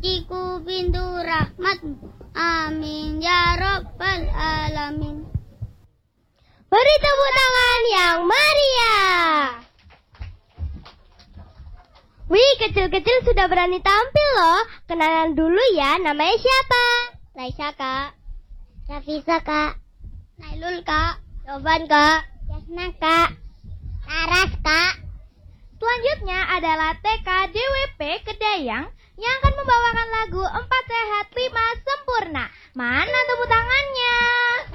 Iku pintu rahmatmu. Amin ya rabbal alamin. Beri tepuk tangan yang meriah. Wih, kecil-kecil sudah berani tampil loh. Kenalan dulu ya, namanya siapa? Raisa, Kak. Rafisa, Kak. Nailul, Kak. Yovan, Kak. Yasna, Kak. Taras, Kak. Selanjutnya adalah TK DWP Kedayang yang akan membawakan lagu 4 Sehat 5 Sempurna. Mana tepuk tangannya?